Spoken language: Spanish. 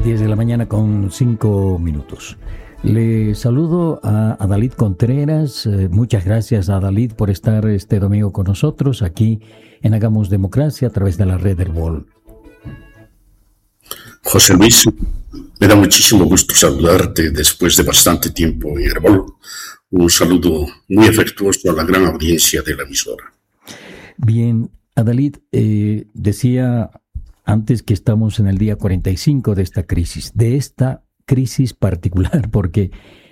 10 de la mañana con 5 minutos. Le saludo a Adalid Contreras. Muchas gracias, Adalid, por estar este domingo con nosotros aquí en Hagamos Democracia a través de la red Herbol. José Luis, me da muchísimo gusto saludarte después de bastante tiempo en Herbol. Un saludo muy afectuoso a la gran audiencia de la emisora. Bien, Adalid, decía antes que estamos en el día 45 de esta crisis particular, porque